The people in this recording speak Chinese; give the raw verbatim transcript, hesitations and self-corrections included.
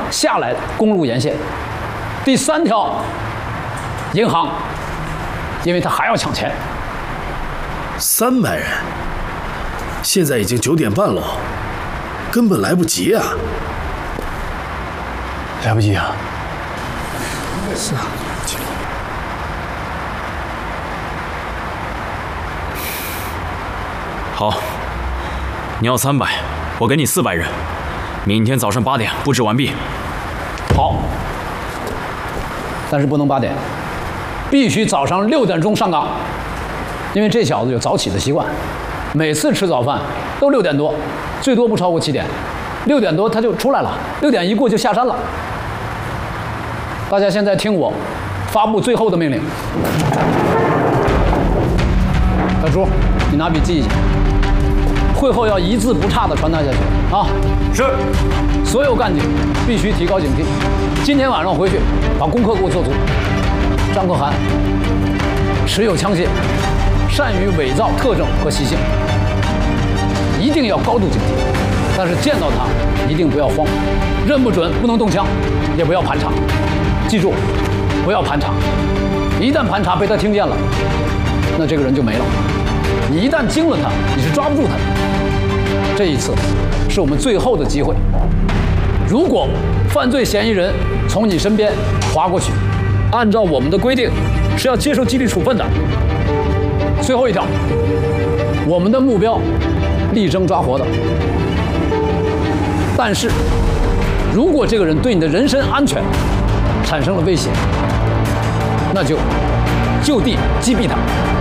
下来公路沿线。第三条，银行，因为他还要抢钱。 三百人，现在已经九点半了，根本来不及啊！ 来不及啊！ 是啊。 好，你要三百，我给你四百人，明天早上八点布置完毕。 好，但是不能八点，必须早上六点钟上岗，因为这小子有早起的习惯，每次吃早饭都六点多，最多不超过七点，六点多他就出来了，六点一过就下山了。大家现在听我发布最后的命令。小朱，你拿笔记一下。会后要一字不差地传达下去啊！ 是。 所有干警必须提高警惕。今天晚上回去把功课给我做足。张可汗持有枪械，善于伪造特征和习性，一定要高度警惕。但是见到他一定不要慌，认不准不能动枪，也不要盘查。记住，不要盘查。一旦盘查被他听见了，那这个人就没了。你一旦惊了他，你是抓不住他的。这一次是我们最后的机会。如果犯罪嫌疑人从你身边划过去，按照我们的规定是要接受纪律处分的。最后一条，我们的目标力争抓活的。但是，如果这个人对你的人身安全产生了威胁，那就就地击毙他。